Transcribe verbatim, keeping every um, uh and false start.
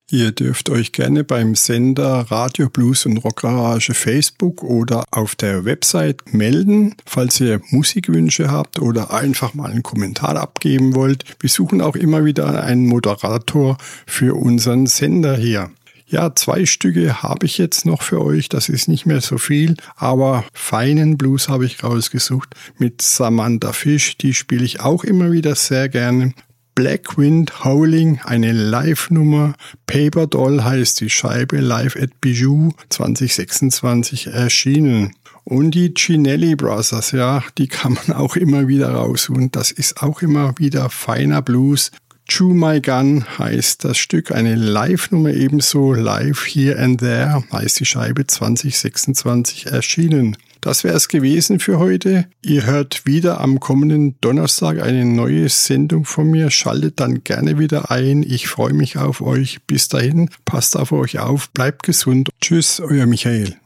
Ihr dürft euch gerne beim Sender Radio Blues und Rock Garage Facebook oder auf der Website melden, falls ihr Musikwünsche habt oder einfach mal einen Kommentar abgeben wollt. Wir suchen auch immer wieder einen Moderator für unseren Sender hier. Ja, zwei Stücke habe ich jetzt noch für euch, das ist nicht mehr so viel, aber feinen Blues habe ich rausgesucht mit Samantha Fish, die spiele ich auch immer wieder sehr gerne. Black Wind Howling, eine Live-Nummer. Paper Doll heißt die Scheibe, live at Bijou zwanzig sechsundzwanzig erschienen. Und die Cinelli Brothers, ja, die kann man auch immer wieder rausholen. Das ist auch immer wieder feiner Blues. Chew My Gun heißt das Stück, eine Live-Nummer ebenso. Live Here and There heißt die Scheibe, zwanzig sechsundzwanzig erschienen. Das wäre es gewesen für heute. Ihr hört wieder am kommenden Donnerstag eine neue Sendung von mir. Schaltet dann gerne wieder ein. Ich freue mich auf euch. Bis dahin, passt auf euch auf, bleibt gesund. Tschüss, euer Michael.